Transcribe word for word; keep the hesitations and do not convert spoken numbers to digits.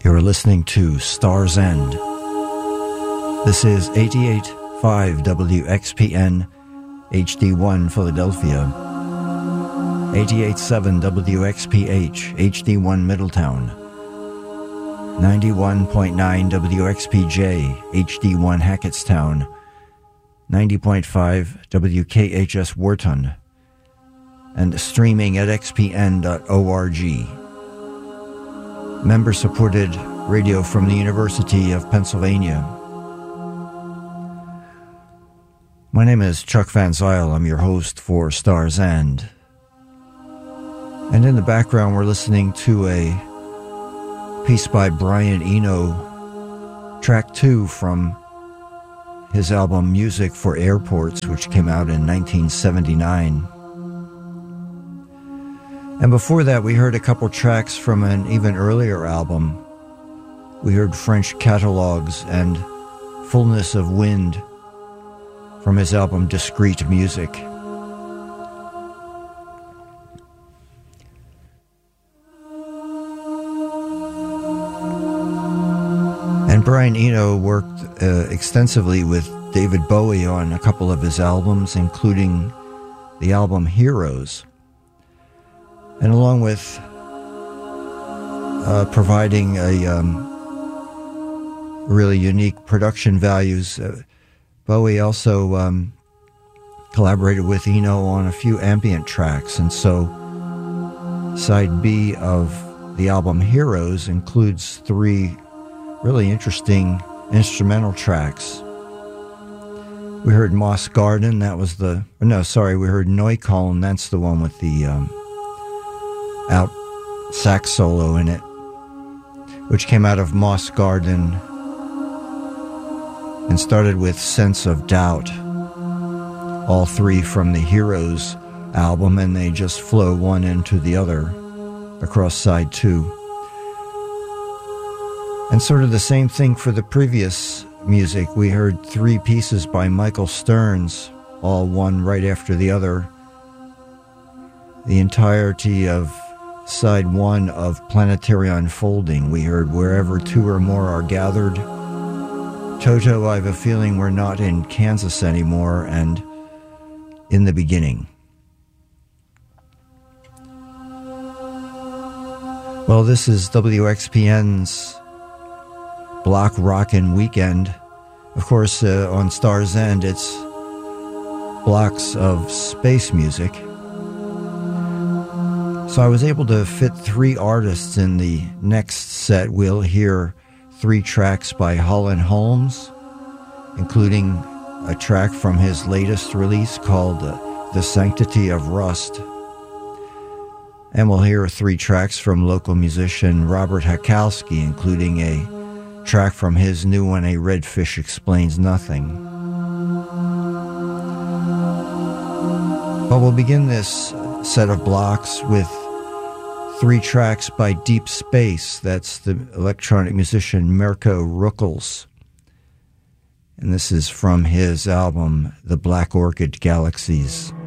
You're listening to Star's End. This is eighty-eight point five W X P N H D one Philadelphia, eighty-eight point seven W X P H H D one Middletown, ninety-one point nine W X P J H D one Hackettstown, ninety point five W K H S Wharton, and streaming at x p n dot org. Member-supported radio from the University of Pennsylvania. My name is Chuck Van Zyl. I'm your host for Star's End. And in the background, we're listening to a piece by Brian Eno, track two from his album Music for Airports, which came out in nineteen seventy-nine. And before that, we heard a couple tracks from an even earlier album. We heard French Catalogues and Fullness of Wind from his album Discreet Music. And Brian Eno worked uh, extensively with David Bowie on a couple of his albums, including the album Heroes. And along with uh, providing a um, really unique production values, uh, Bowie also um, collaborated with Eno on a few ambient tracks. And so side B of the album Heroes includes three really interesting instrumental tracks. We heard Moss Garden, that was the, no, sorry, we heard Neukölln, that's the one with the um, out sax solo in it, which came out of Moss Garden and started with Sense of Doubt, all three from the Heroes album, and they just flow one into the other across side two. And sort of the same thing for the previous music. We heard three pieces by Michael Stearns, all one right after the other. The entirety of side one of Planetary Unfolding. We heard Wherever Two or More Are Gathered, Toto, I Have a Feeling We're Not in Kansas Anymore, and In the Beginning. Well, this is W X P N's Block Rockin' Weekend. Of course, uh, on Star's End, it's blocks of space music. So I was able to fit three artists in the next set. We'll hear three tracks by Holland Holmes, including a track from his latest release called uh, The Sanctity of Rust. And we'll hear three tracks from local musician Robert Hakowski, including a track from his new one, A Redfish Explains Nothing. But we'll begin this set of blocks with three tracks by Deep Space. That's the electronic musician Mirko Ruckels. And this is from his album, The Black Orchid Galaxies.